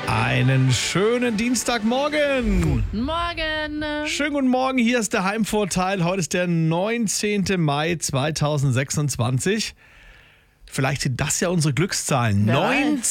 Einen schönen Dienstagmorgen. Guten Morgen. Schönen guten Morgen, hier ist der Heimvorteil. Heute ist der 19. Mai 2026. Vielleicht sind das ja unsere Glückszahlen. Wer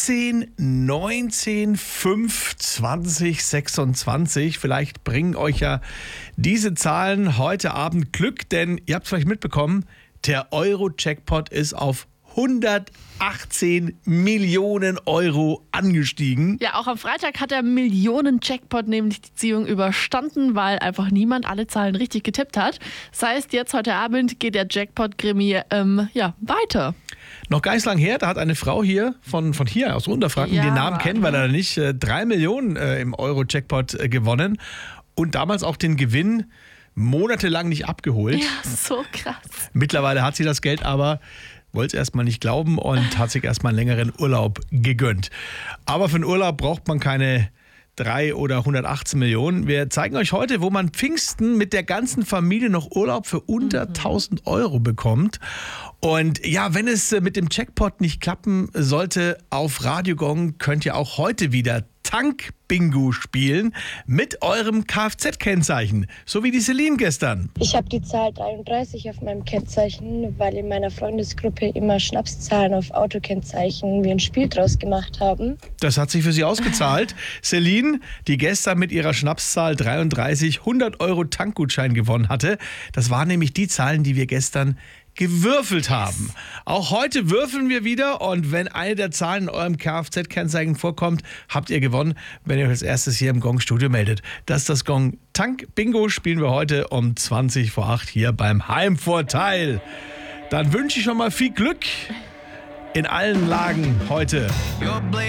19, 5, 20, 26. Vielleicht bringen euch ja diese Zahlen heute Abend Glück, denn ihr habt es vielleicht mitbekommen, der Euro-Jackpot ist auf 118 Millionen Euro angestiegen. Ja, auch am Freitag hat der Millionen-Jackpot nämlich die Ziehung überstanden, weil einfach niemand alle Zahlen richtig getippt hat. Das heißt, jetzt heute Abend geht der Jackpot-Krimi weiter. Noch gar nicht lang her, da hat eine Frau hier von hier aus Unterfranken, Ja, den Namen kennen wir leider nicht, 3 Millionen im Euro-Jackpot gewonnen und damals auch den Gewinn monatelang nicht abgeholt. Ja, so krass. Mittlerweile hat sie das Geld aber, wollte es erstmal nicht glauben und hat sich erstmal einen längeren Urlaub gegönnt. Aber für einen Urlaub braucht man keine 3 oder 118 Millionen. Wir zeigen euch heute, wo man Pfingsten mit der ganzen Familie noch Urlaub für unter 1000 Euro bekommt. Und ja, wenn es mit dem Jackpot nicht klappen sollte, auf Radio Gong könnt ihr auch heute wieder Tank-Bingo spielen mit eurem Kfz-Kennzeichen, so wie die Celine gestern. Ich habe die Zahl 33 auf meinem Kennzeichen, weil in meiner Freundesgruppe immer Schnapszahlen auf Autokennzeichen wie ein Spiel draus gemacht haben. Das hat sich für sie ausgezahlt. Celine, die gestern mit ihrer Schnapszahl 33 100 Euro Tankgutschein gewonnen hatte. Das waren nämlich die Zahlen, die wir gestern gewürfelt haben. Auch heute würfeln wir wieder und wenn eine der Zahlen in eurem Kfz-Kennzeichen vorkommt, habt ihr gewonnen, wenn ihr euch als erstes hier im Gong-Studio meldet. Das ist das Gong Tank Bingo, spielen wir heute um 20 vor 8 hier beim Heimvorteil. Dann wünsche ich schon mal viel Glück in allen Lagen heute.